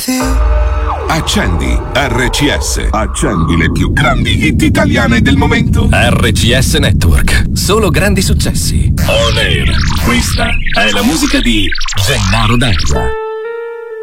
sì. Accendi RCS. Accendi le più grandi hit italiane del momento. RCS Network. Solo grandi successi. On air. Questa è la musica di Gennaro D'Angela.